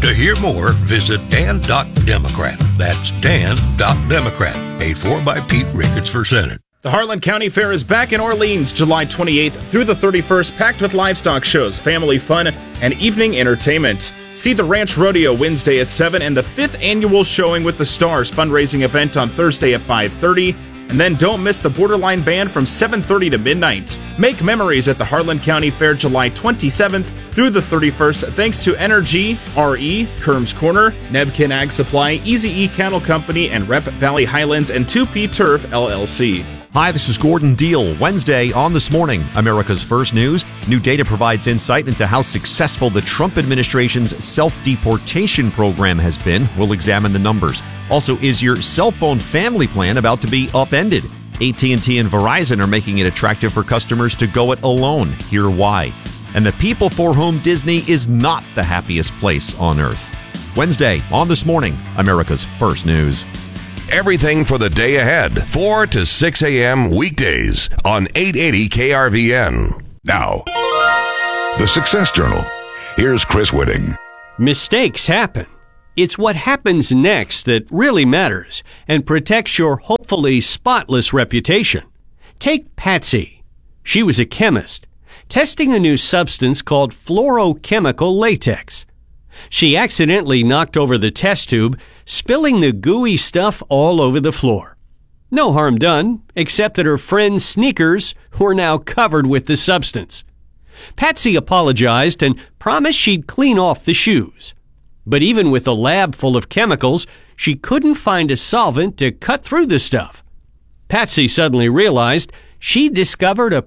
To hear more, visit Dan.Democrat. That's Dan.Democrat. Paid for by Pete Ricketts for Senate. The Harlan County Fair is back in Orleans July 28th through the 31st, packed with livestock shows, family fun, and evening entertainment. See the Ranch Rodeo Wednesday at 7 and the 5th annual Showing with the Stars fundraising event on Thursday at 5:30. And then don't miss the Borderline Band from 7:30 to midnight. Make memories at the Harlan County Fair July 27th through the 31st thanks to Energy, RE, Kerms Corner, Nebkin Ag Supply, Easy E Cattle Company, and Rep Valley Highlands and 2P Turf LLC. Hi, this is Gordon Deal. Wednesday on This Morning, America's First News. New data provides insight into how successful the Trump administration's self-deportation program has been. We'll examine the numbers. Also, is your cell phone family plan about to be upended? AT&T and Verizon are making it attractive for customers to go it alone. Hear why. And the people for whom Disney is not the happiest place on earth. Wednesday on This Morning, America's First News. Everything for the day ahead, 4 to 6 a.m. weekdays on 880 KRVN. Now, the Success Journal. Here's Chris Whitting. Mistakes happen. It's what happens next that really matters and protects your hopefully spotless reputation. Take Patsy. She was a chemist, testing a new substance called fluorochemical latex. She accidentally knocked over the test tube, spilling the gooey stuff all over the floor. No harm done, except that her friend's sneakers were now covered with the substance. Patsy apologized and promised she'd clean off the shoes. But even with a lab full of chemicals, she couldn't find a solvent to cut through the stuff. Patsy suddenly realized she'd discovered a